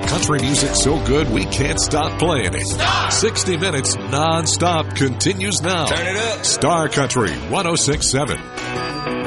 Country music so good we can't stop playing it. 60 minutes non-stop continues now. Turn it up. Star Country 106.7.